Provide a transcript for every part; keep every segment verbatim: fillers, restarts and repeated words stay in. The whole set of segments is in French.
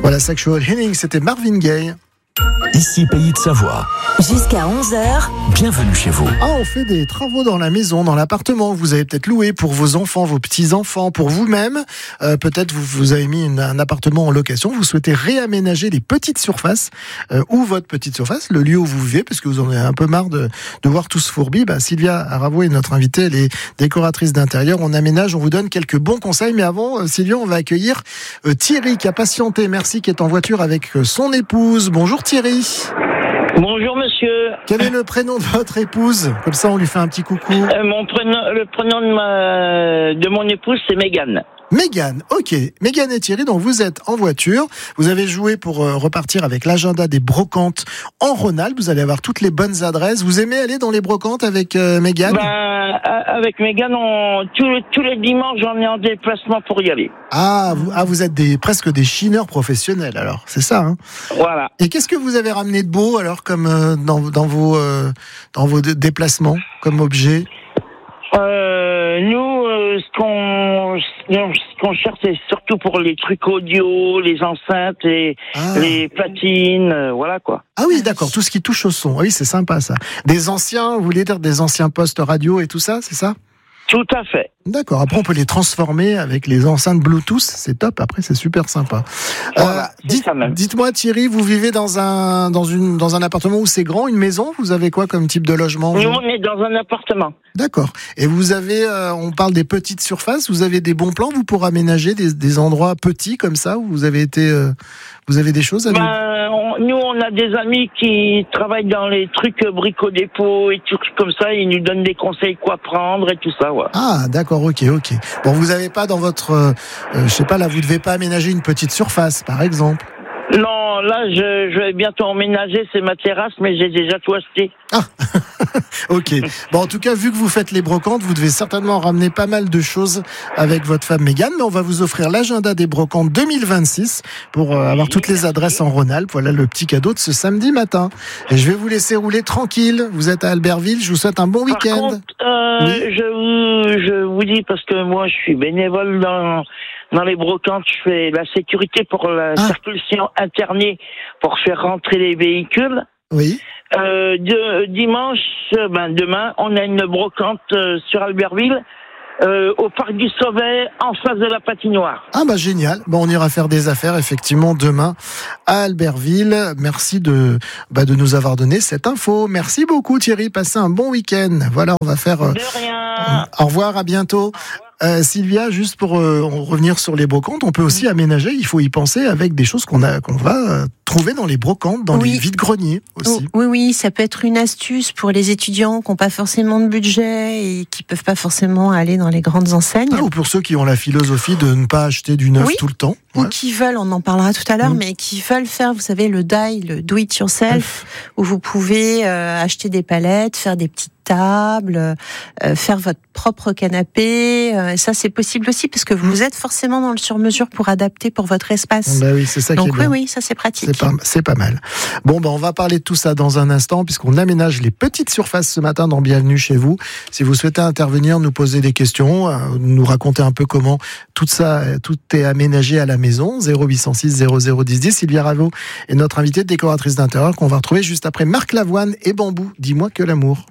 Voilà, Sexual Healing, c'était Marvin Gaye. Ici Pays de Savoie. Jusqu'à onze heures. Bienvenue chez vous. Ah, on fait des travaux dans la maison, dans l'appartement que vous avez peut-être loué pour vos enfants, vos petits-enfants, pour vous-même. Euh, peut-être vous, vous avez mis une, un appartement en location, vous souhaitez réaménager les petites surfaces euh, ou votre petite surface, le lieu où vous vivez, parce que vous en avez un peu marre de, de voir tout ce fourbi. Bah, Sylvia Aravo est notre invitée, elle est décoratrice d'intérieur. On aménage, on vous donne quelques bons conseils. Mais avant, euh, Sylvia, on va accueillir euh, Thierry qui a patienté, merci, qui est en voiture avec euh, son épouse. Bonjour Thierry. Bonjour monsieur. Quel est le prénom de votre épouse ? Comme ça, on lui fait un petit coucou. Euh, mon prénom, le prénom de, ma, de mon épouse, c'est Mégane. Mégane, ok. Mégane et Thierry, donc vous êtes en voiture. Vous avez joué pour euh, repartir avec l'agenda des brocantes en Rhône-Alpes. Vous allez avoir toutes les bonnes adresses. Vous aimez aller dans les brocantes avec euh, Mégane ? Ben, avec Mégane, on, tous, tous les dimanches, j'en ai en déplacement pour y aller. Ah, vous, ah, vous êtes des, presque des chineurs professionnels, alors. C'est ça, hein ? Voilà. Et qu'est-ce que vous avez ramené de beau, alors, comme euh, dans, dans vos, euh, dans vos dé- déplacements, comme objet ? Euh, nous, euh, ce qu'on, ce qu'on cherche, c'est surtout pour les trucs audio, les enceintes, et Ah. les platines, euh, voilà quoi. Ah oui, d'accord, tout ce qui touche au son. Ah oui, c'est sympa, ça. Des anciens, vous voulez dire des anciens postes radio et tout ça, c'est ça ? Tout à fait. D'accord, après on peut les transformer avec les enceintes Bluetooth, c'est top, après c'est super sympa. Voilà, Euh, c'est dites, ça même. dites-moi Thierry, vous vivez dans un, dans, une, dans un appartement où c'est grand, une maison ? Vous avez quoi comme type de logement ? Nous, vous on est dans un appartement. D'accord, et vous avez, euh, on parle des petites surfaces, vous avez des bons plans, vous pour aménager des, des endroits petits comme ça, où vous avez été, euh, vous avez des choses à nous... Ben, on, nous, on a des amis qui travaillent dans les trucs brico-dépôt et tout comme ça, ils nous donnent des conseils quoi prendre et tout ça, ouais. Ah, d'accord, ok, ok. Bon, vous avez pas dans votre, euh, euh, je sais pas, là, vous devez pas aménager une petite surface, par exemple. Non, là, je, je vais bientôt emménager, c'est ma terrasse, mais j'ai déjà tout acheté. Ah, ok. Bon, en tout cas, vu que vous faites les brocantes, vous devez certainement ramener pas mal de choses avec votre femme Mégane, mais on va vous offrir l'agenda des brocantes deux mille vingt-six pour euh, avoir toutes les adresses en Rhône-Alpes. Voilà le petit cadeau de ce samedi matin. Et je vais vous laisser rouler tranquille. Vous êtes à Albertville. Je vous souhaite un bon Par week-end. contre, euh, Oui. je, vous, je vous dis, parce que moi, je suis bénévole dans, dans les brocantes, je fais la sécurité pour la Ah. circulation internée, pour faire rentrer les véhicules. Oui. Euh, de, dimanche, euh, ben demain, on a une brocante euh, sur Albertville, euh, au parc du Sauvet, en face de la patinoire. Ah bah génial. Bon, on ira faire des affaires effectivement demain à Albertville. Merci de bah, de nous avoir donné cette info. Merci beaucoup Thierry. Passez un bon week-end. Voilà, on va faire. euh, De rien. Au revoir, à bientôt. Euh, Sylvia, juste pour euh, revenir sur les brocantes, on peut aussi aménager, il faut y penser avec des choses qu'on a, qu'on va euh, trouver dans les brocantes, dans Oui. les vides-greniers aussi. Oh, oui, oui, ça peut être une astuce pour les étudiants qui n'ont pas forcément de budget et qui peuvent pas forcément aller dans les grandes enseignes. Ah, ou pour ceux qui ont la philosophie de ne pas acheter du neuf Oui. tout le temps. Ou Ouais. qui veulent, on en parlera tout à l'heure, Mm. mais qui veulent faire, vous savez, le die, le do it yourself, où vous pouvez euh, acheter des palettes, faire des petites tables, euh, faire votre propre canapé. Euh, ça, c'est possible aussi parce que vous êtes forcément dans le sur-mesure pour adapter pour votre espace. Bah oui, c'est ça Donc qui est oui, bien. oui, ça c'est pratique. C'est pas, c'est pas mal. Bon, ben, on va parler de tout ça dans un instant, puisqu'on aménage les petites surfaces ce matin dans Bienvenue chez vous. Si vous souhaitez intervenir, nous poser des questions, euh, nous raconter un peu comment tout ça, euh, tout est aménagé à la maison, zéro huit cent six zéro zéro dix dix. Sylvia Aravo est notre invitée décoratrice d'intérieur qu'on va retrouver juste après Marc Lavoine et Bambou. Dis-moi que l'amour.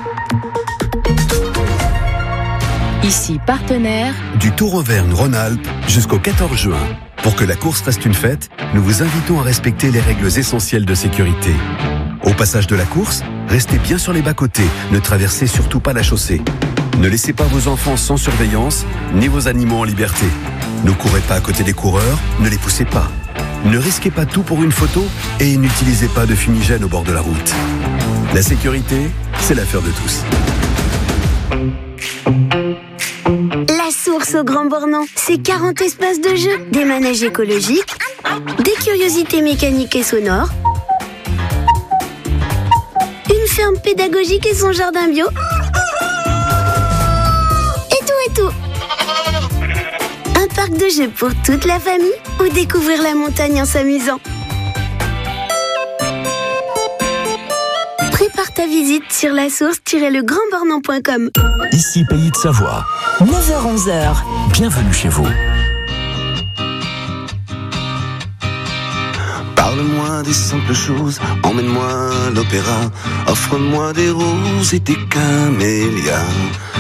Ici partenaire. Du Tour Auvergne-Rhône-Alpes jusqu'au quatorze juin. Pour que la course reste une fête, nous vous invitons à respecter les règles essentielles de sécurité. Au passage de la course, restez bien sur les bas-côtés, ne traversez surtout pas la chaussée. Ne laissez pas vos enfants sans surveillance, ni vos animaux en liberté. Ne courez pas à côté des coureurs, ne les poussez pas. Ne risquez pas tout pour une photo et n'utilisez pas de fumigène au bord de la route. La sécurité, c'est l'affaire de tous. La source au Grand Bornand, c'est quarante espaces de jeu, des manèges écologiques, des curiosités mécaniques et sonores, une ferme pédagogique et son jardin bio, et tout et tout. Un parc de jeux pour toute la famille ou découvrir la montagne en s'amusant. Prépare ta visite sur la source tiret le grand bornand point com. Ici Pays de Savoie. neuf heures onze. Bienvenue chez vous. Parle-moi des simples choses, emmène-moi à l'opéra, offre-moi des roses et des camélias.